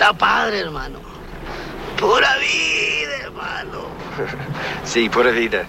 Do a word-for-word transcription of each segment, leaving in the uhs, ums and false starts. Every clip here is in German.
está padre, hermano. Pura vida, hermano. Sí, pura vida.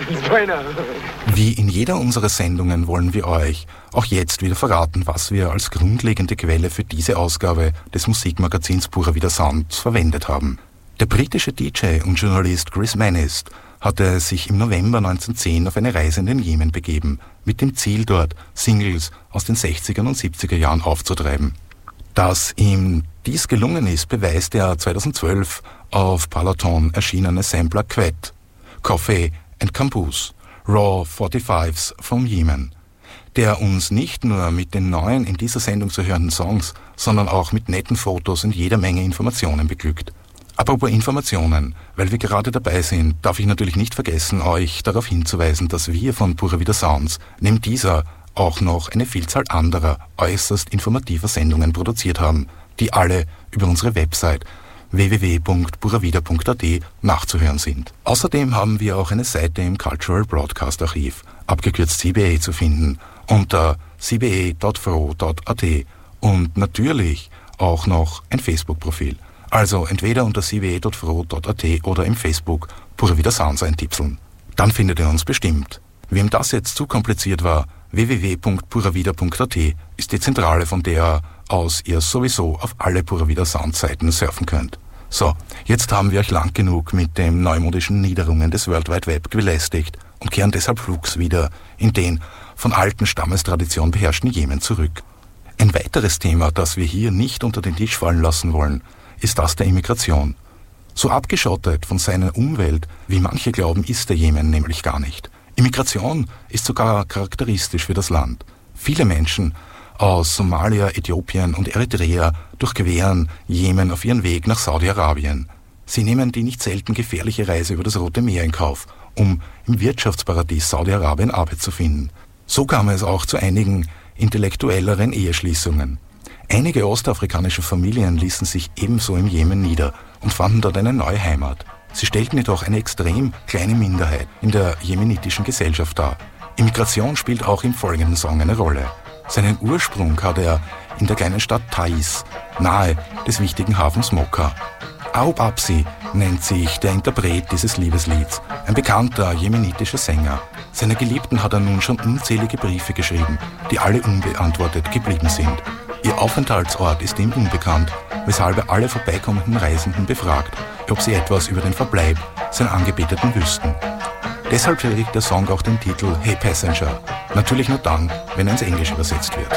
Wie in jeder unserer Sendungen wollen wir euch auch jetzt wieder verraten, was wir als grundlegende Quelle für diese Ausgabe des Musikmagazins Pura Vida Sounds verwendet haben. Der britische D J und Journalist Chris Manist hatte sich im November neunzehnhundertzehn auf eine Reise in den Jemen begeben, mit dem Ziel dort Singles aus den sechziger und siebziger Jahren aufzutreiben. Dass ihm dies gelungen ist, beweist der zweitausendzwölf auf Parloton erschienene Sampler Quet, Coffee and Caboose, Raw forty-fives vom Jemen, der uns nicht nur mit den neuen in dieser Sendung zu hörenden Songs, sondern auch mit netten Fotos und jeder Menge Informationen beglückt. Apropos Informationen, weil wir gerade dabei sind, darf ich natürlich nicht vergessen, euch darauf hinzuweisen, dass wir von Pura Vida Sounds neben dieser auch noch eine Vielzahl anderer äußerst informativer Sendungen produziert haben, die alle über unsere Website w w w punkt pura vida punkt a t nachzuhören sind. Außerdem haben wir auch eine Seite im Cultural Broadcast Archiv, abgekürzt C B A, zu finden, unter c b a punkt f r o punkt a t und natürlich auch noch ein Facebook-Profil. Also entweder unter c b a punkt f r o punkt a t oder im Facebook Pura Vida Sounds eintipseln. Dann findet ihr uns bestimmt. Wem das jetzt zu kompliziert war, w w w punkt pura vida punkt a t ist die Zentrale, von der aus ihr sowieso auf alle Pura Vida Sounds Seiten surfen könnt. So, jetzt haben wir euch lang genug mit den neumodischen Niederungen des World Wide Web belästigt und kehren deshalb flugs wieder in den von alten Stammestraditionen beherrschten Jemen zurück. Ein weiteres Thema, das wir hier nicht unter den Tisch fallen lassen wollen, ist das der Immigration. So abgeschottet von seiner Umwelt, wie manche glauben, ist der Jemen nämlich gar nicht. Immigration ist sogar charakteristisch für das Land. Viele Menschen aus Somalia, Äthiopien und Eritrea durchqueren Jemen auf ihren Weg nach Saudi-Arabien. Sie nehmen die nicht selten gefährliche Reise über das Rote Meer in Kauf, um im Wirtschaftsparadies Saudi-Arabien Arbeit zu finden. So kam es auch zu einigen intellektuelleren Eheschließungen. Einige ostafrikanische Familien ließen sich ebenso im Jemen nieder und fanden dort eine neue Heimat. Sie stellten jedoch eine extrem kleine Minderheit in der jemenitischen Gesellschaft dar. Immigration spielt auch im folgenden Song eine Rolle. Seinen Ursprung hat er in der kleinen Stadt Taiz, nahe des wichtigen Hafens Mokka. Aub Absi nennt sich der Interpret dieses Liebeslieds, ein bekannter jemenitischer Sänger. Seiner Geliebten hat er nun schon unzählige Briefe geschrieben, die alle unbeantwortet geblieben sind. Ihr Aufenthaltsort ist ihm unbekannt, weshalb er alle vorbeikommenden Reisenden befragt, ob sie etwas über den Verbleib seiner Angebeteten wüssten. Deshalb trägt der Song auch den Titel Hey Passenger, natürlich nur dann, wenn er ins Englische übersetzt wird.